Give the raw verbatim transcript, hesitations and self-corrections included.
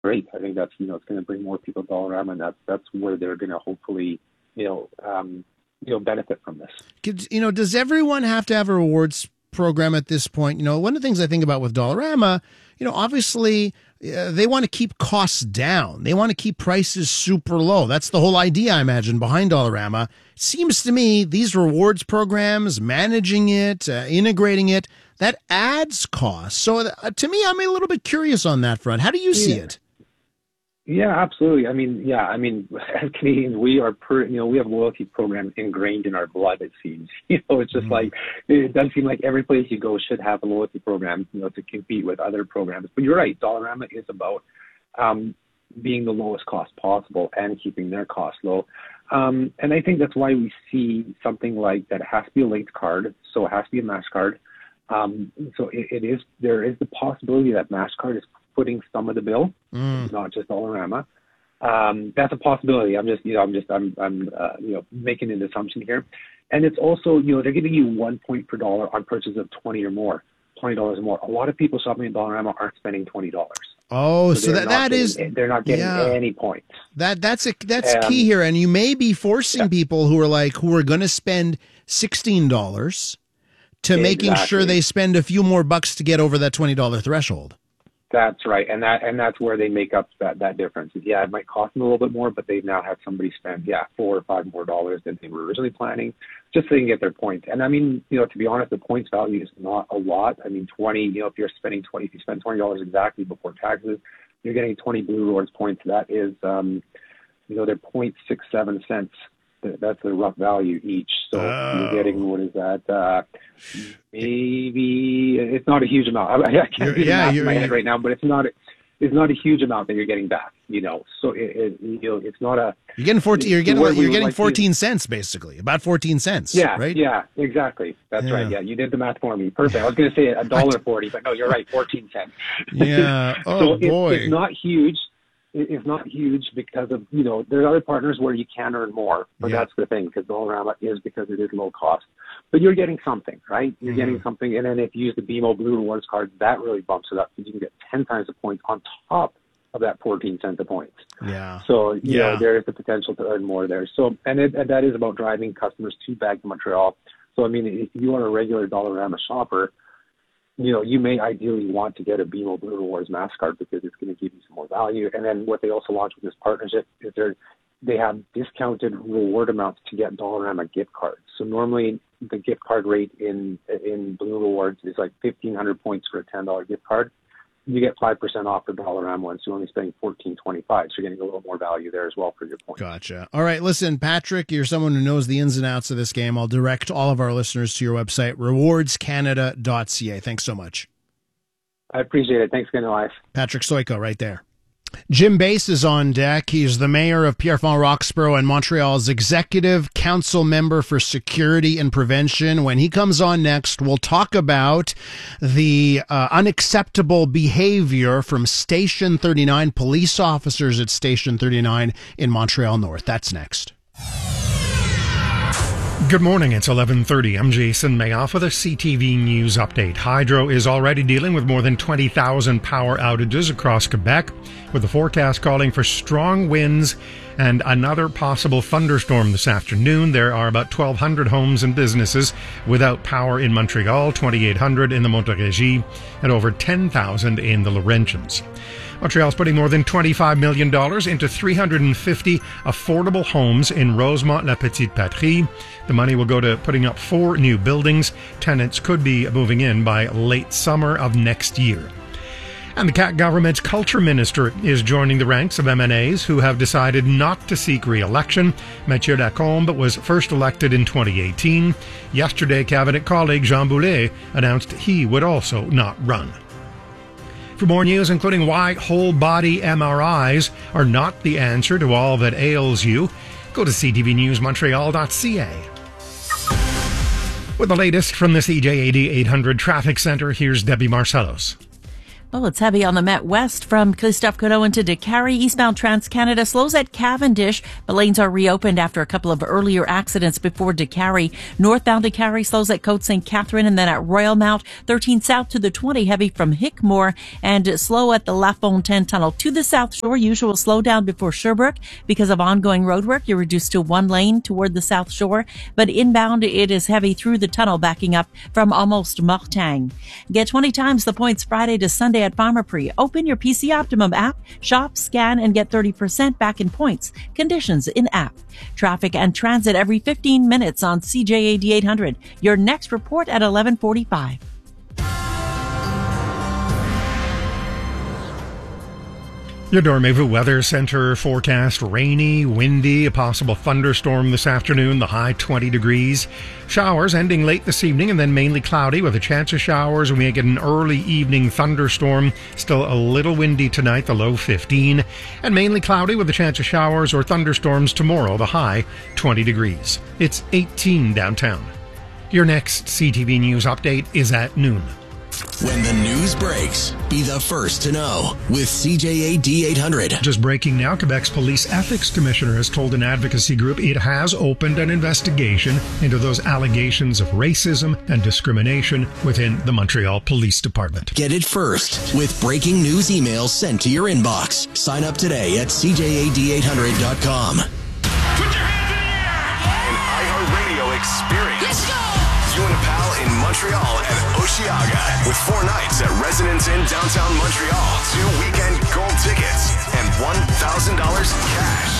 great. I think that's, you know, it's going to bring more people to Dollarama, and that's, that's where they're going to hopefully, you know, um, you know, benefit from this. You know, does everyone have to have a rewards program at this point? You know, one of the things I think about with Dollarama, you know, obviously uh, they want to keep costs down. They want to keep prices super low. That's the whole idea, I imagine, behind Dollarama. It seems to me these rewards programs, managing it, uh, integrating it, that adds costs. So uh, to me, I'm a little bit curious on that front. How do you see yeah. it? Yeah, absolutely. I mean, yeah, I mean, as Canadians, we are, per, you know, we have loyalty programs ingrained in our blood, it seems. You know, it's just mm-hmm. like, it does seem like every place you go should have a loyalty program, you know, to compete with other programs. But you're right, Dollarama is about um, being the lowest cost possible and keeping their costs low. Um, and I think that's why we see something like that. It has to be a linked card, so it has to be a MasterCard. Um, so it, it is, there is the possibility that MasterCard is footing some of the bill, mm. not just Dollarama. Um, that's a possibility. I'm just, you know, I'm just, I'm, I'm, uh, you know, making an assumption here. And it's also, you know, they're giving you one point per dollar on purchase of twenty or more, twenty dollars or more. A lot of people shopping at Dollarama aren't spending twenty dollars. Oh, so, so that, that getting, is, they're not getting yeah. any points. That that's a, that's um, key here. And you may be forcing yeah. people who are like, who are going to spend sixteen dollars to exactly. making sure they spend a few more bucks to get over that twenty dollars threshold. That's right, and that and that's where they make up that, that difference. Yeah, it might cost them a little bit more, but they now have somebody spend yeah four or five more dollars than they were originally planning, just so they can get their points. And I mean, you know, to be honest, the points value is not a lot. I mean, twenty. You know, if you're spending twenty, if you spend twenty dollars exactly before taxes, you're getting twenty Blue Rewards points. That is, um, you know, they're point six seven cents. That's the rough value each. So oh. you're getting, what is that? Uh, maybe it's not a huge amount. I, I can't you're, do the yeah, math in my head right now, but it's not. It's not a huge amount that you're getting back. You know, so it, it you know, it's not a. You're getting fourteen. You're getting. You're getting like fourteen cents, basically, about fourteen cents. Yeah, right. Yeah, exactly. That's yeah. right. Yeah, you did the math for me. Perfect. I was going to say a dollar forty, but no, you're right. Fourteen cents. Yeah. Oh so boy. It's, it's not huge. It's not huge because of, you know, there are other partners where you can earn more, but yeah. that's the thing, because Dollarama is because it is low cost. But you're getting something, right? You're mm-hmm. getting something, and then if you use the B M O Blue Rewards card, that really bumps it up because you can get ten times the points on top of that fourteen cents a point. Yeah. So, you yeah. know, there is the potential to earn more there. So, and, it, and that is about driving customers to back to Montreal. So, I mean, if you are a regular Dollarama shopper, you know, you may ideally want to get a B M O Blue Rewards MasterCard because it's going to give you some more value. And then what they also launched with this partnership is they're, they have discounted reward amounts to get Dollarama gift cards. So normally the gift card rate in in Blue Rewards is like fifteen hundred points for a ten dollar gift card. You get five percent off for Dollarama ones. You're only spending fourteen twenty-five, so you're getting a little more value there as well for your points. Gotcha. All right, listen, Patrick, you're someone who knows the ins and outs of this game. I'll direct all of our listeners to your website, rewards canada dot c a. Thanks so much. I appreciate it. Thanks again, Elias. Patrick Stoiko right there. Jim Bass is on deck. He's the mayor of Pierrefonds-Roxborough and Montreal's executive council member for security and prevention. When he comes on next, we'll talk about the uh, unacceptable behavior from Station thirty-nine, police officers at Station thirty-nine in Montreal North. That's next. Good morning, it's eleven thirty. I'm Jason Mayoff with a C T V News update. Hydro is already dealing with more than twenty thousand power outages across Quebec, with the forecast calling for strong winds and another possible thunderstorm this afternoon. There are about twelve hundred homes and businesses without power in Montreal, twenty-eight hundred in the Montérégie, and over ten thousand in the Laurentians. Montreal's putting more than twenty-five million dollars into three hundred fifty affordable homes in Rosemont-La Petite Patrie. The money will go to putting up four new buildings. Tenants could be moving in by late summer of next year. And the C A Q government's culture minister is joining the ranks of M N As who have decided not to seek re-election. Mathieu Lacombe was first elected in twenty eighteen. Yesterday, cabinet colleague Jean Boulet announced he would also not run. For more news, including why whole-body M R Is are not the answer to all that ails you, go to c t v news montreal dot c a. With the latest from the C J A D eight hundred Traffic Center, here's Debbie Marcellos. Well, it's heavy on the Met West from Christophe Colomb into Décarie. Eastbound Trans-Canada slows at Cavendish, but lanes are reopened after a couple of earlier accidents before Décarie. Northbound Décarie slows at Côte Sainte Catherine and then at Royal Mount. thirteen south to the twenty, heavy from Hickmore, and slow at the La Fontaine Tunnel to the South Shore. Usual slowdown before Sherbrooke. Because of ongoing roadwork, you're reduced to one lane toward the South Shore, but inbound it is heavy through the tunnel, backing up from almost Mortagne. Get twenty times the points Friday to Sunday at Pharmaprix. Open your P C Optimum app, shop, scan, and get thirty percent back in points. Conditions in app. Traffic and transit every fifteen minutes on C J A D eight hundred. Your next report at eleven forty-five. Your Dormevu Weather Center forecast: rainy, windy, a possible thunderstorm this afternoon, the high twenty degrees. Showers ending late this evening and then mainly cloudy with a chance of showers. We may get an early evening thunderstorm. Still a little windy tonight, the low fifteen. And mainly cloudy with a chance of showers or thunderstorms tomorrow, the high twenty degrees. It's eighteen downtown. Your next C T V News update is at noon. When the news breaks, be the first to know with C J A D eight hundred. Just breaking now, Quebec's Police Ethics Commissioner has told an advocacy group it has opened an investigation into those allegations of racism and discrimination within the Montreal Police Department. Get it first with breaking news emails sent to your inbox. Sign up today at C J A D eight hundred dot com. Put your hands in the air! An iHeartRadio experience. Let's go! You and a pal in Montreal and Oshiaga with four nights at Residence Inn downtown Montreal, two weekend gold tickets, and one thousand dollars cash.